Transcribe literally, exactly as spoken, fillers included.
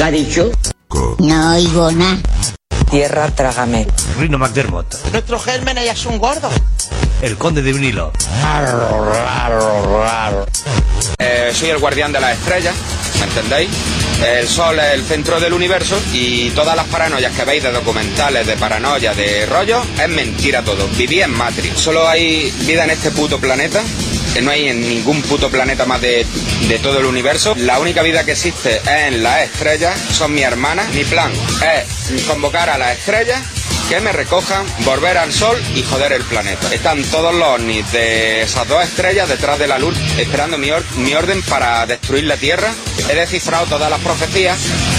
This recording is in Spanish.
¿Qué ha dicho? No oigo nada. Tierra, trágame. Rino McDermott. Nuestro Germen ya es un gordo. El conde de vinilo. Eh, soy el guardián de las estrellas, ¿me entendéis? El sol es el centro del universo y todas las paranoias que veis de documentales, de paranoia, de rollo, es mentira todo. Viví en Matrix. Solo hay vida en este puto planeta, que no hay en ningún puto planeta más de, de todo el universo. La única vida que existe es en las estrellas, son mis hermanas. Mi plan es convocar a las estrellas, que me recojan, volver al sol y joder el planeta. Están todos los ovnis de esas dos estrellas detrás de la luz, esperando mi, or mi orden para destruir la Tierra. He descifrado todas las profecías